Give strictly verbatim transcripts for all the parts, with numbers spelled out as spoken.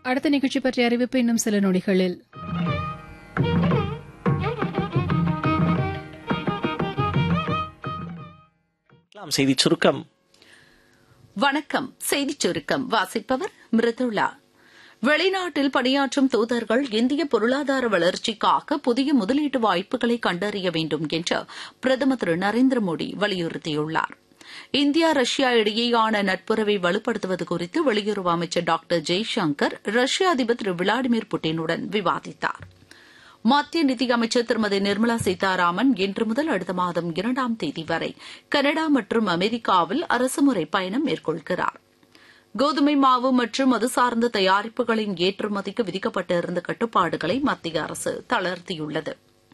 அடுத்த நிகழ்ச்சி பற்றிய அறிவிப்பு இன்னும் சில நொடிகளில். செய்திச் சுருக்கம். வணக்கம். செய்திச் சுருக்கம் வாசிப்பவர் மிருதுளா. வெளிநாட்டில் பணியாற்றும் தூதர்கள் இந்திய பொருளாதார வளர்ச்சிக்காக புதிய முதலீட்டு வாய்ப்புகளை கண்டறிய வேண்டும் என்று பிரதமர் திரு நரேந்திர மோடி வலியுறுத்தியுள்ளார். இந்தியா ரஷ்யா இடையேயான நட்புறவை வலுப்படுத்துவது குறித்து வெளியுறவு அமைச்சர் டாக்டர் ஜெய்சங்கர் ரஷ்ய அதிபர் திரு விளாடிமிர் புட்டினுடன் விவாதித்தார். மத்திய நிதியமைச்சர் திருமதி நிர்மலா சீதாராமன் இன்று முதல் அடுத்த மாதம் இரண்டாம் தேதி வரை கனடா மற்றும் அமெரிக்காவில் அரசுமுறை பயணம் மேற்கொள்கிறார். கோதுமை மாவு மற்றும் அது சார்ந்த தயாரிப்புகளின் ஏற்றுமதிக்கு விதிக்கப்பட்டிருந்த கட்டுப்பாடுகளை மத்திய அரசு தளர்த்தியுள்ளது.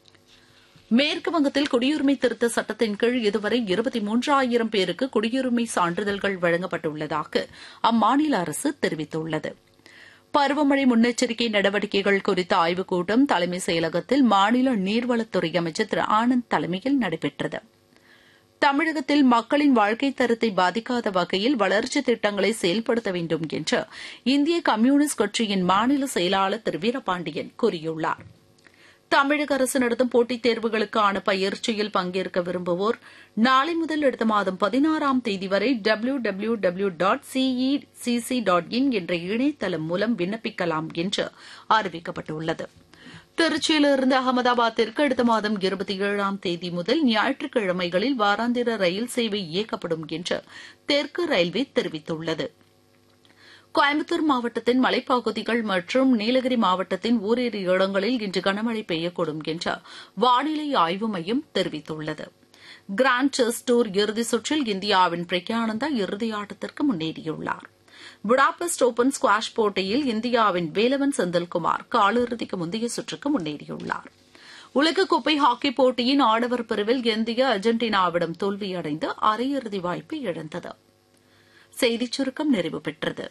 மேற்குவங்கத்தில் குடியுரிமை திருத்த சட்டத்தின் கீழ் இதுவரை இருபத்தி மூன்றாயிரம் பேருக்கு குடியுரிமை சான்றிதழ்கள் வழங்கப்பட்டுள்ளதாக அம்மாநில அரசு தெரிவித்துள்ளது. பருவமழை முன்னெச்சரிக்கை நடவடிக்கைகள் குறித்த ஆய்வுக் கூட்டம் தலைமைச் செயலகத்தில் மாநில நீர்வளத்துறை அமைச்சர் திரு ஆனந்த் தலைமையில் நடைபெற்றது. தமிழகத்தில் மக்களின் வாழ்க்கைத் தரத்தை பாதிக்காத வகையில் வளர்ச்சித் திட்டங்களை செயல்படுத்த வேண்டும் என்று இந்திய கம்யூனிஸ்ட் கட்சியின் மாநில செயலாளர் திரு வீரபாண்டியன் கூறியுள்ளார். தமிழக அரசு நடத்தும் போட்டித் தேர்வுகளுக்கான பயிற்சியில் பங்கேற்க விரும்புவோர் நாளை முதல் அடுத்த மாதம் பதினாறாம் தேதி வரை W W W dot CECC dot in என்ற இணையதளம் மூலம் விண்ணப்பிக்கலாம் என்று அறிவிக்கப்பட்டுள்ளது. திருச்சியிலிருந்து அகமதாபாத்திற்கு அடுத்த மாதம் இருபத்தி ஏழாம் தேதி முதல் ஞாயிற்றுக்கிழமைகளில் வாராந்திர ரயில் சேவை இயக்கப்படும் என்று தெற்கு ரயில்வே தெரிவித்துள்ளது. கோயம்புத்தூர் மாவட்டத்தின் மலைப்பகுதிகள் மற்றும் நீலகிரி மாவட்டத்தின் ஓரிரு இடங்களில் இன்று கனமழை பெய்யக்கூடும் என்று வானிலை ஆய்வு மையம் தெரிவித்துள்ளது. கிராண்ட் செஸ் டூர் இறுதிச் சுற்றில் இந்தியாவின் பிரக்யானந்தா இறுதியாட்டத்திற்கு முன்னேறியுள்ளார். புடாபெஸ்ட் ஓபன் ஸ்குவாஷ் போட்டியில் இந்தியாவின் வேலவன் செந்தில்குமார் காலிறுதிக்கு முந்தைய சுற்றுக்கு முன்னேறியுள்ளார். உலகக்கோப்பை ஹாக்கிப் போட்டியின் ஆடவர் பிரிவில் இந்தியா அர்ஜென்டினாவிடம் தோல்வியடைந்து அரையிறுதி வாய்ப்பை இழந்தது. செய்திச் சுருக்கம் நிறைவு பெற்றது.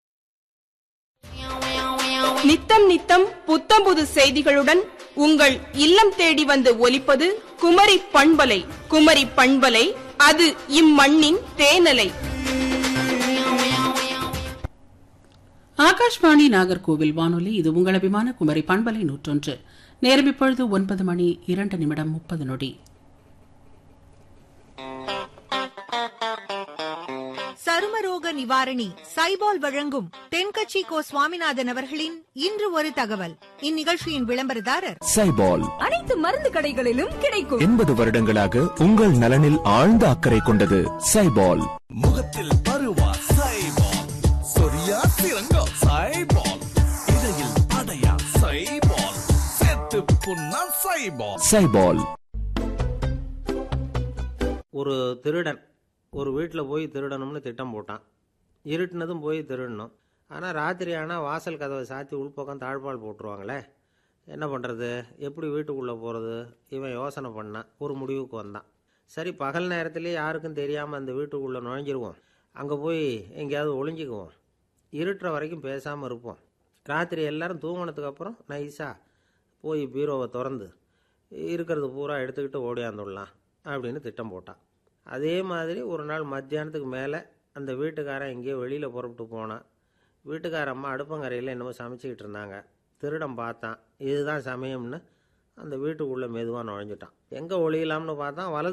நித்தம் நித்தம் புத்தம்புது செய்திகளுடன் உங்கள் இல்லம் தேடி வந்து ஒலிப்பது குமரி பண்பலை. குமரி பண்பலை, அது இம்மண்ணின் தேனலை. ஆகாஷ்வாணி நாகர்கோவில் வானொலி. இது உங்கள் அபிமான குமரி பண்பலை நூற்றொன்று. நேரம் இப்பொழுது ஒன்பது மணி இரண்டு நிமிடம் முப்பது நொடி. சருமரோக நிவாரணி சைபால் வழங்கும் தென்கட்சி கோ சுவாமிநாதன் அவர்களின் இன்று ஒரு தகவல். இந்நிகழ்ச்சியின் விளம்பரதாரர் சைபால். அனைத்து மருந்து கடைகளிலும் கிடைக்கும். எண்பது வருடங்களாக உங்கள் நலனில் ஆழ்ந்த அக்கறை கொண்டது சைபால். முகத்தில் பருவா சைபால், சொரியா சிறங்கா சைபால், இடையில் அடையா சைபால், செத்து புண்ணா சைபால். சைபால். ஒரு திருடன் ஒரு வீட்டில் போய் திருடணும்னு திட்டம் போட்டான். இருட்டுனதும் போய் திருடணும். ஆனால் ராத்திரி ஆனால் வாசல் கதவை சாத்தி உள்பக்கம் தாழ்பால் போட்டுருவாங்களே, என்ன பண்ணுறது, எப்படி வீட்டுக்குள்ளே போகிறது? இவன் யோசனை பண்ணான். ஒரு முடிவுக்கு வந்தான். சரி, பகல் நேரத்துலேயே யாருக்கும் தெரியாமல் அந்த வீட்டுக்குள்ளே நுழைஞ்சிருவோம், அங்கே போய் எங்கேயாவது ஒளிஞ்சிக்குவோம், இருட்டுற வரைக்கும் பேசாமல் இருப்போம். ராத்திரி எல்லோரும் தூங்கினதுக்கு அப்புறம் நைஸாக போய் பீரோவை திறந்து இருக்கிறது பூரா எடுத்துக்கிட்டு ஓடியாந்துடலாம் அப்படின்னு திட்டம் போட்டான். அதே மாதிரி ஒரு நாள் மத்தியானத்துக்கு மேலே அந்த வீட்டுக்காரன் எங்கேயோ வெளியில் புறப்பட்டு போனான். வீட்டுக்கார அம்மா அடுப்பங்கரையில் என்னமோ சமைச்சிக்கிட்டு இருந்தாங்க. திருடன் பார்த்தான். இதுதான் சமயம்னு அந்த வீட்டுக்குள்ளே மெதுவாக நுழைஞ்சிட்டான். எங்கே ஒளியலாம்னு பார்த்தான். வலது